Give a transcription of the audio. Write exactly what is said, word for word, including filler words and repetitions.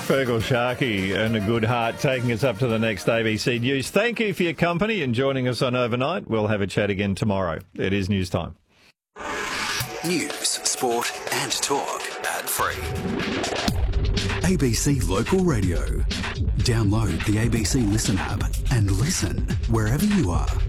Fergal Sharkey and a good heart taking us up to the next A B C News. Thank you for your company and joining us on Overnight. We'll have a chat again tomorrow. It is news time. News, sport and talk. Ad-free. A B C Local Radio. Download the A B C Listen app and listen wherever you are.